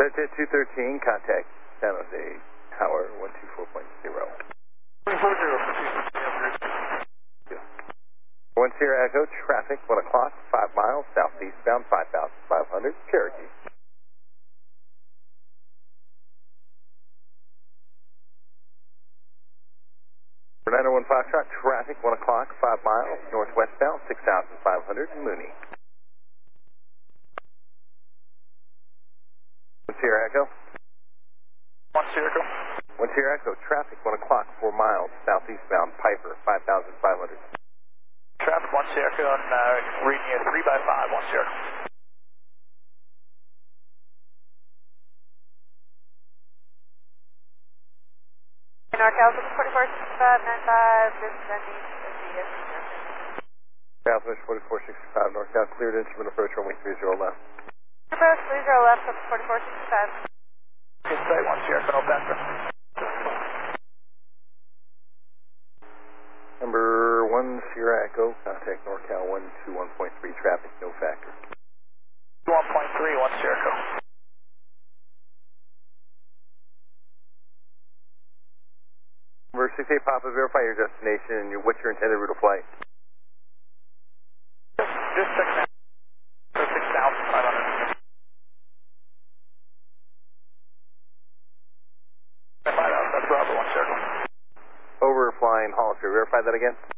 United 213, contact San Jose Tower 124.0. 1 Sierra Echo, traffic 1 o'clock, 5 miles, southeastbound 5,500, Cherokee. Fernando 1 Foxtrot, traffic 1 o'clock, 5 miles, northwestbound 6,500, Mooney. 1 Sierra Echo. 1 Sierra Echo. 1 Sierra Echo, traffic 1 o'clock, 4 miles, southeastbound Piper 5,500. Traffic 1 Sierra Echo, and reading you 3 by 5, 1 Sierra Echo. NorCal 446595, this is Andy. Southwest 4465, NorCal, cleared instrument approach runway 30 left. Approach 30 left, 4465. Insight 1 Sierra Echo, no passenger. Number 1 Sierra Echo, contact NorCal 121.3, traffic, no factor. 1.3, 1 Sierra Echo. Number 68 Papa, verify your destination and what's your intended route of flight. Just 6,500. That's Bravo 1 Sierra Echo. Over flying Hollister, verify that again.